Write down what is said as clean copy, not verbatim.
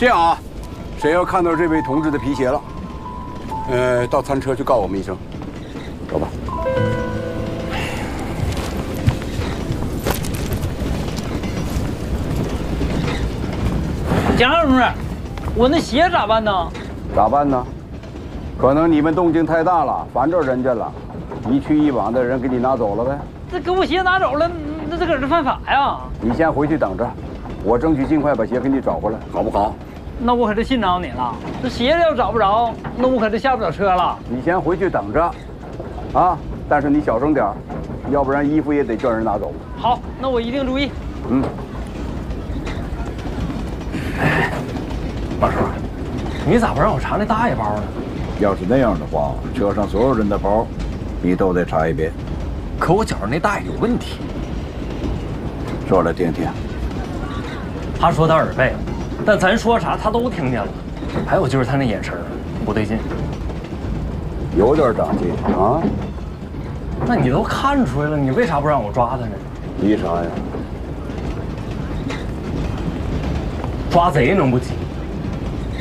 这样啊，谁要看到这位同志的皮鞋了，到餐车去告我们一声。走吧。 蒋老同志，我那鞋咋办呢？ 咋办呢？可能你们动静太大了，烦着人家了，一去一往的人给你拿走了呗。 这给我鞋拿走了，那这可是犯法呀！ 你先回去等着，我争取尽快把鞋给你找回来，好不好？ 那我可是信着你了。这鞋要找不着，那我可就下不了车了。 你先回去等着，啊！但是你小声点，要不然衣服也得叫人拿走。 好，那我一定注意。 嗯。 马叔，你咋不让我查那大爷包呢？ 要是那样的话，车上所有人的包，你都得查一遍。 可我觉着那大爷有问题。 说来听听。 他说他耳背，但咱说啥他都听见了。还有就是他那眼神不对劲， 有点长进啊。 那你都看出来了，你为啥不让我抓他呢？ 急啥呀？ 抓贼能不急？